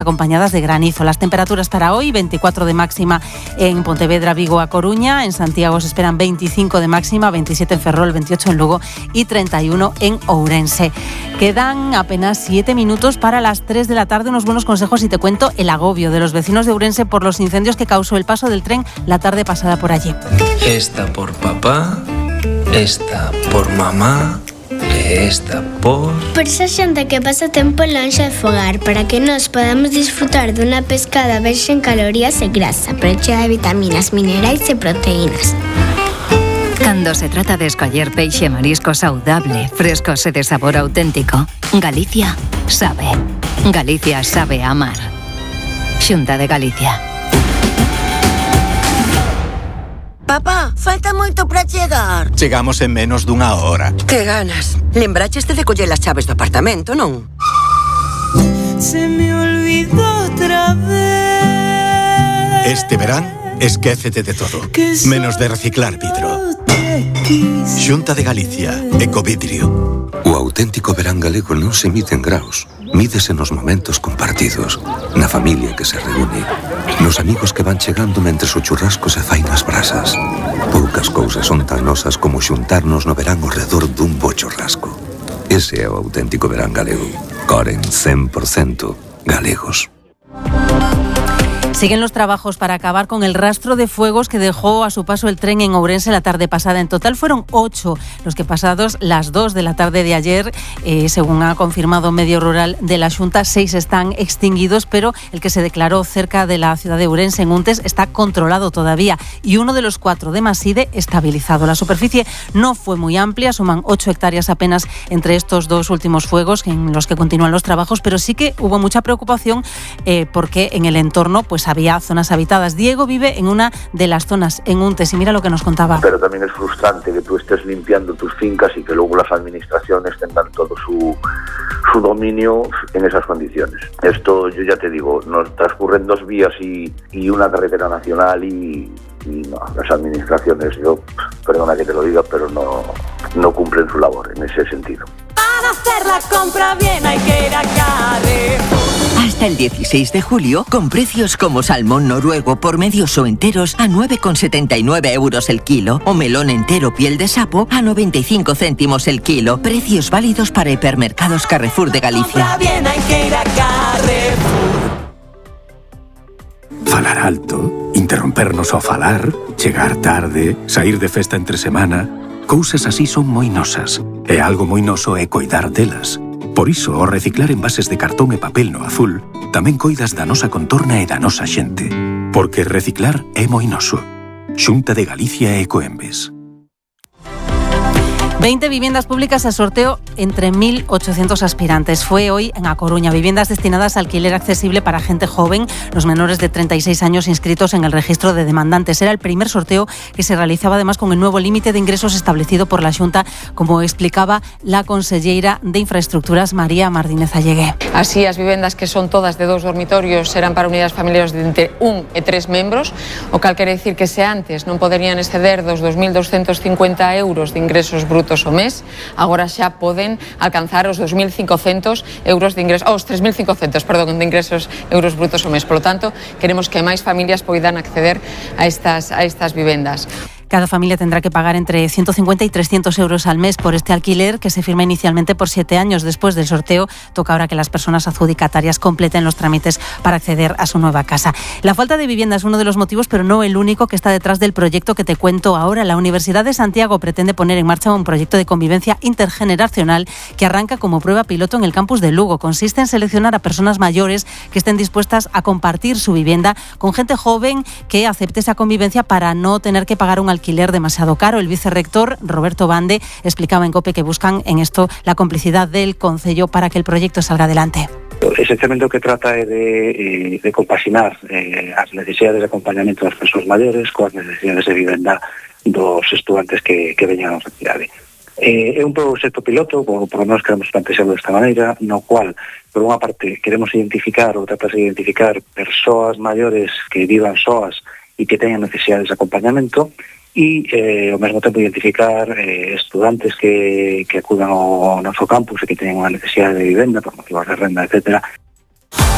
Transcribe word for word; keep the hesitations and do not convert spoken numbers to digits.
acompañadas de granizo. Las temperaturas para hoy, veinticuatro de máxima en Pontevedra, Vigo, A Coruña. En Santiago se esperan veinticinco de máxima, veintisiete en Ferrol, veintiocho en Lugo y treinta y uno en Ourense. Quedan apenas siete minutos para las tres de la tarde. Unos buenos consejos y te cuento el agobio de los vecinos de Ourense por los incendios que causó el paso del tren la tarde pasada por allí. Esta por papá, esta por mamá, esta por... Por esa xente que pasa tempo lonxe de fogar, para que nós podamos disfrutar dunha pescada verxe en calorías e grasa, pero chea de vitaminas, minerais e proteínas. Cando se trata de escoller peixe e marisco saudable, frescos e de sabor auténtico, Galicia sabe. Galicia sabe amar. Xunta de Galicia. Papá, falta moito para chegar. Chegamos en menos dunha hora. Que ganas. Lembraches de coller as chaves do apartamento, non? Se me olvidó outra vez. Este verán, esquécete de todo, menos de reciclar vidro. Xunta de Galicia, Ecovidrio. O auténtico verán galego non se mide en graus. Mídese nos momentos compartidos, na familia que se reúne, nos amigos que van chegando mentres o churrasco se fai nas brasas. Poucas cousas son tan nosas como xuntarnos no verán ao redor dun bo churrasco. Ese é o auténtico verán galego. Coren cen por ciento galegos. Siguen los trabajos para acabar con el rastro de fuegos que dejó a su paso el tren en Ourense la tarde pasada. En total fueron ocho los que pasados las dos de la tarde de ayer, eh, según ha confirmado Medio Rural de la Xunta, seis están extinguidos, pero el que se declaró cerca de la ciudad de Ourense, en Untes, está controlado todavía y uno de los cuatro de Maside estabilizado. La superficie no fue muy amplia, suman ocho hectáreas apenas entre estos dos últimos fuegos en los que continúan los trabajos, pero sí que hubo mucha preocupación eh, porque en el entorno pues había zonas habitadas. Diego vive en una de las zonas en Untes y mira lo que nos contaba. Pero también es frustrante que tú estés limpiando tus fincas y que luego las administraciones tengan todo su, su dominio en esas condiciones. Esto, yo ya te digo, nos transcurren dos vías y, y una carretera nacional y, y no, las administraciones, yo, perdona que te lo diga, pero no, no cumplen su labor en ese sentido. Para hacer la compra bien hay que ir a Carrefour. Hasta el dieciséis de julio, con precios como salmón noruego por medios o enteros a nueve con setenta y nueve euros el kilo o melón entero piel de sapo a noventa y cinco céntimos el kilo. Precios válidos para hipermercados Carrefour de Galicia. Compra bien hay que ir a Carrefour. Falar alto, interrompernos ao falar, chegar tarde, sair de festa entre semana... Cousas así son moi nosas, e algo moi noso é coidar delas. Por iso, ao reciclar envases de cartón e papel no azul, tamén coidas da nosa contorna e da nosa xente. Porque reciclar é moi noso. Xunta de Galicia e Ecoembes. veinte viviendas públicas a sorteo entre mil ochocientos aspirantes. Fue hoy en A Coruña. Viviendas destinadas a alquiler accesible para gente joven, los menores de treinta y seis años inscritos en el registro de demandantes. Era el primer sorteo que se realizaba además con el nuevo límite de ingresos establecido por la Xunta, como explicaba la conselleira de Infraestructuras, María Martínez Allegué. Así, as vivendas que son todas de dos dormitorios serán para unidades familiares de entre un e tres membros, o cal quere decir que se antes non poderían exceder dos dos mil doscientos cincuenta euros de ingresos brutos o mes, agora xa poden alcanzar os dos mil cincocentos euros de ingresos, os tres mil cincocentos, perdón, de ingresos euros brutos o mes. Por lo tanto, queremos que máis familias poidan acceder a estas a estas vivendas. Cada familia tendrá que pagar entre ciento cincuenta y trescientos euros al mes por este alquiler, que se firma inicialmente por siete años. Después del sorteo, toca ahora que las personas adjudicatarias completen los trámites para acceder a su nueva casa. La falta de vivienda es uno de los motivos, pero no el único, que está detrás del proyecto que te cuento ahora. La Universidad de Santiago pretende poner en marcha un proyecto de convivencia intergeneracional que arranca como prueba piloto en el campus de Lugo. Consiste en seleccionar a personas mayores que estén dispuestas a compartir su vivienda con gente joven que acepte esa convivencia para no tener que pagar un alquiler demasiado caro. El vicerrector Roberto Bande explicaba en COPE que buscan en esto la complicidad del Concello para que el proyecto salga adelante. Esencialmente o que trata é de, de compaxinar eh, as necesidades de acompañamento das persoas maiores coas necesidades de vivenda dos estudantes que, que veñan á universidade. Eh, é un proxecto piloto, por, por lo menos queremos plantearlo desta maneira, no cual, por unha parte, queremos identificar ou tratar de identificar persoas maiores que vivan soas e que teñan necesidades de acompañamento, e eh, ao mesmo tempo identificar eh, estudantes que, que acudan ao noso campus e que teñen unha necesidade de vivenda por motivos de renda, etcétera,